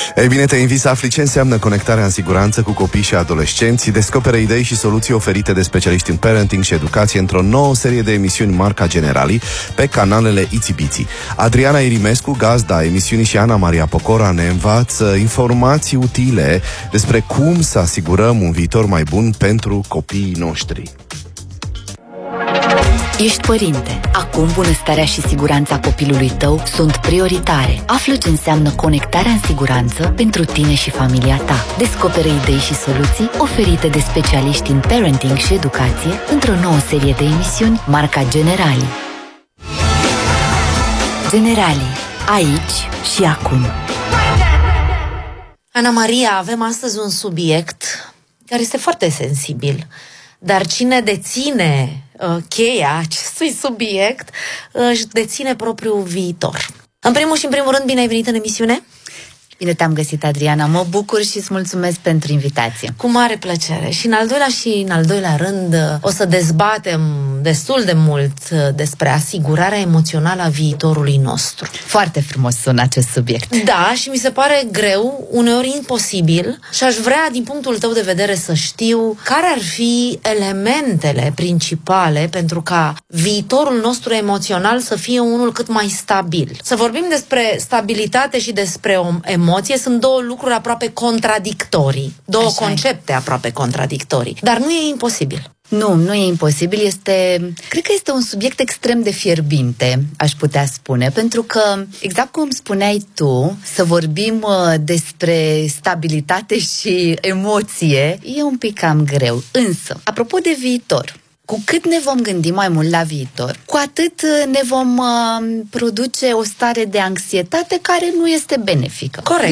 Ei bine, te invit să afli ce înseamnă conectarea în siguranță cu copii și adolescenți. Descoperă idei și soluții oferite de specialiști în parenting și educație într-o nouă serie de emisiuni Marca Generali pe canalele Itsy-Bitsy. Adriana Irimescu, gazda emisiunii, și Ana Maria Pocora ne învață informații utile despre cum să asigurăm un viitor mai bun pentru copiii noștri. Ești părinte. Acum bunăstarea și siguranța copilului tău sunt prioritare. Află ce înseamnă conectarea în siguranță pentru tine și familia ta. Descoperă idei și soluții oferite de specialiști în parenting și educație într-o nouă serie de emisiuni Marca Generali. Generali. Aici și acum. Ana Maria, avem astăzi un subiect care este foarte sensibil, dar cine deține cheia acestui subiect își deține propriul viitor. În primul și în primul rând, bine ai venit în emisiune! Bine te-am găsit, Adriana. Mă bucur și îți mulțumesc pentru invitație. Cu mare plăcere. Și în al doilea rând o să dezbatem destul de mult despre asigurarea emoțională a viitorului nostru. Foarte frumos sună acest subiect. Da, și mi se pare greu, uneori imposibil, și aș vrea, din punctul tău de vedere, să știu care ar fi elementele principale pentru ca viitorul nostru emoțional să fie unul cât mai stabil. Să vorbim despre stabilitate și despre o emoție sunt două lucruri aproape contradictorii, două concepte aproape contradictorii, dar nu e imposibil. Nu e imposibil, cred că este un subiect extrem de fierbinte, aș putea spune, pentru că, exact cum spuneai tu, să vorbim despre stabilitate și emoție e un pic cam greu. Însă, apropo de viitor, cu cât ne vom gândi mai mult la viitor, cu atât ne vom produce o stare de anxietate care nu este benefică. Corect.